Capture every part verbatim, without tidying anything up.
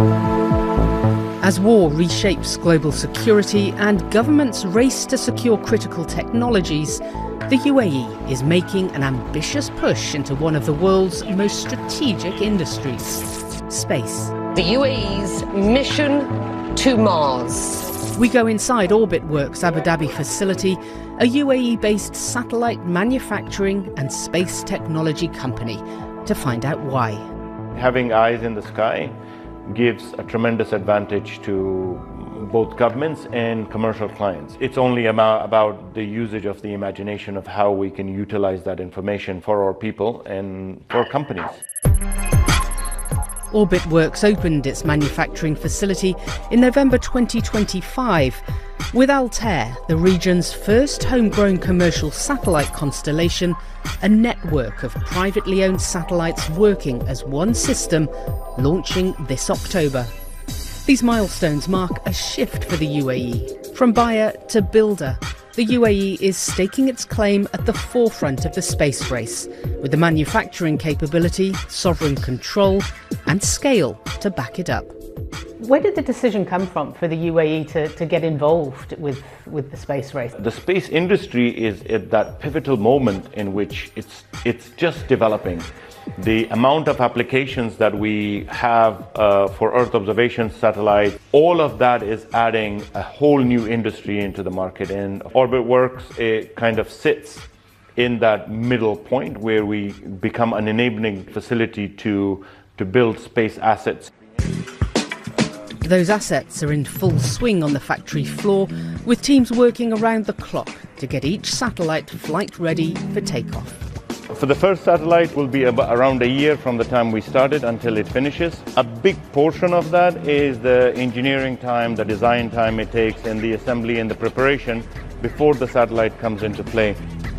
As war reshapes global security and governments race to secure critical technologies, the U A E is making an ambitious push into one of the world's most strategic industries, space. The U A E's mission to Mars. We go inside OrbitWorks Abu Dhabi facility, a U A E-based satellite manufacturing and space technology company, to find out why. Having eyes in the sky gives a tremendous advantage to both governments and commercial clients. It's only about, about the usage of the imagination of how we can utilize that information for our people and for companies. OrbitWorks opened its manufacturing facility in November twenty twenty-five, with Altair, the region's first homegrown commercial satellite constellation, a network of privately owned satellites working as one system, launching this October. These milestones mark a shift for the U A E. From buyer to builder, the U A E is staking its claim at the forefront of the space race, with the manufacturing capability, sovereign control and scale to back it up. Where did the decision come from for the U A E to, to get involved with, with the space race? The space industry is at that pivotal moment in which it's, it's just developing. The amount of applications that we have uh, for Earth observation satellites, all of that is adding a whole new industry into the market. And OrbitWorks, it kind of sits in that middle point where we become an enabling facility to, to build space assets. Those assets are in full swing on the factory floor, with teams working around the clock to get each satellite flight ready for takeoff. For the first satellite will be about around a year from the time we started until it finishes. A big portion of that is the engineering time, the design time it takes, and the assembly and the preparation before the satellite comes into play.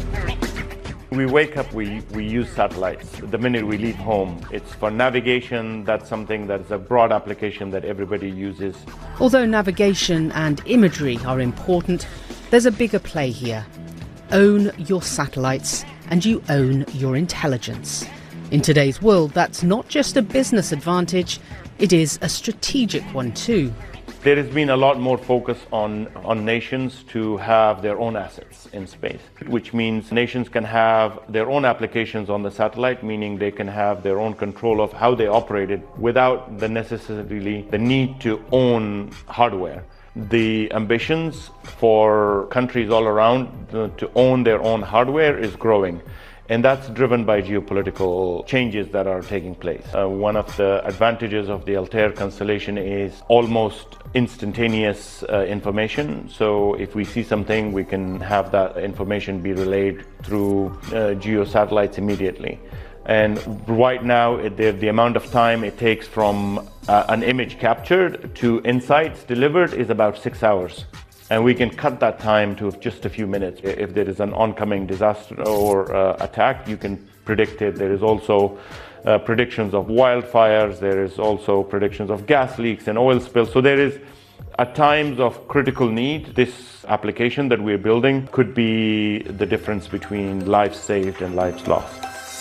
We wake up, we, we use satellites. The minute we leave home, it's for navigation. That's something that's a broad application that everybody uses. Although navigation and imagery are important, there's a bigger play here. Own your satellites and you own your intelligence. In today's world, that's not just a business advantage, it is a strategic one too. There has been a lot more focus on, on nations to have their own assets in space, which means nations can have their own applications on the satellite, meaning they can have their own control of how they operate it without the necessarily the need to own hardware. The ambitions for countries all around to own their own hardware is growing. And that's driven by geopolitical changes that are taking place. Uh, one of the advantages of the Altair constellation is almost instantaneous uh, information. So if we see something, we can have that information be relayed through uh, geo satellites immediately. And right now, it, the, the amount of time it takes from uh, an image captured to insights delivered is about six hours. And we can cut that time to just a few minutes. If there is an oncoming disaster or uh, attack, you can predict it. There is also uh, predictions of wildfires. There is also predictions of gas leaks and oil spills. So there is, at times of critical need, this application that we're building could be the difference between lives saved and lives lost.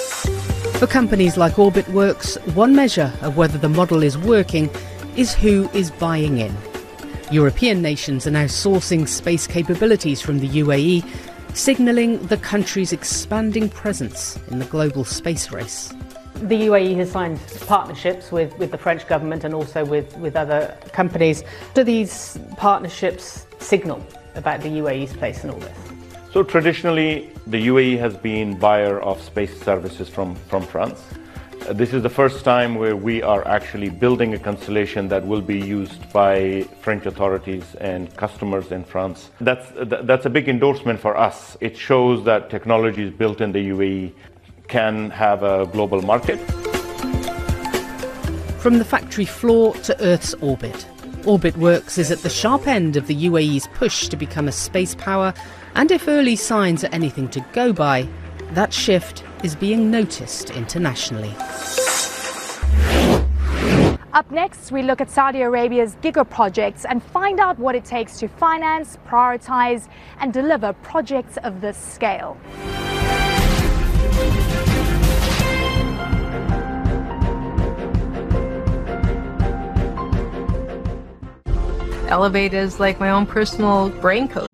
For companies like OrbitWorks, one measure of whether the model is working is who is buying in. European nations are now sourcing space capabilities from the U A E, signalling the country's expanding presence in the global space race. The U A E has signed partnerships with, with the French government and also with, with other companies. Do these partnerships signal about the U A E's place in all this? So traditionally, the U A E has been buyer of space services from, from France. Uh, this is the first time where we are actually building a constellation that will be used by French authorities and customers in France. That's, th that's a big endorsement for us. It shows that technologies built in the U A E can have a global market. From the factory floor to Earth's orbit, OrbitWorks is at the sharp end of the U A E's push to become a space power, and if early signs are anything to go by, that shift is being noticed internationally. Up next, we look at Saudi Arabia's Giga projects and find out what it takes to finance, prioritize, and deliver projects of this scale. Elevate is like my own personal brain coach.